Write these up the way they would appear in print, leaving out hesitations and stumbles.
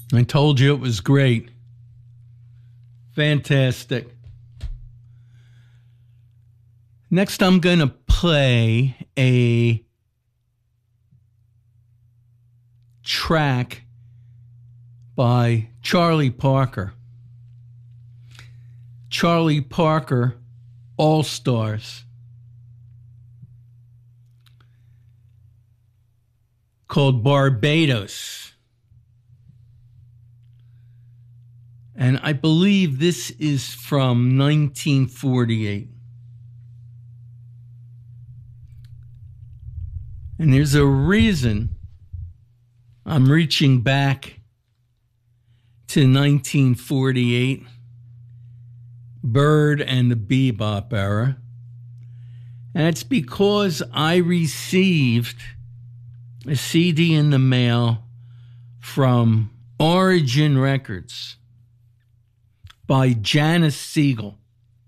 I told you it was great. Fantastic. Next, I'm going to play a track by Charlie Parker. Charlie Parker All Stars. Called Barbados. And I believe this is from 1948. And there's a reason I'm reaching back to 1948, Bird and the Bebop era. And it's because I received a CD in the mail from Origin Records by Janice Siegel.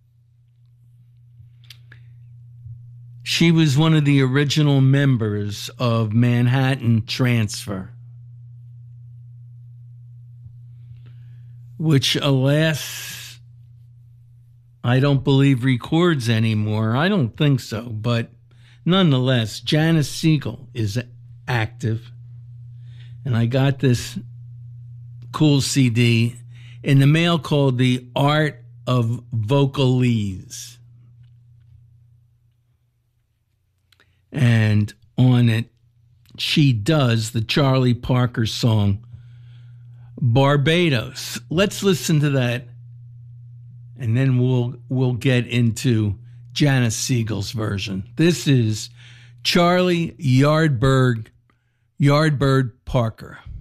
She was one of the original members of Manhattan Transfer, which, alas, I don't believe records anymore. I don't think so, but nonetheless, Janice Siegel is active. And I got this cool CD in the mail called The Art of Vocalese. And on it, she does the Charlie Parker song, Barbados. Let's listen to that, and then we'll get into Janice Siegel's version. This is Charlie Yardbird Parker.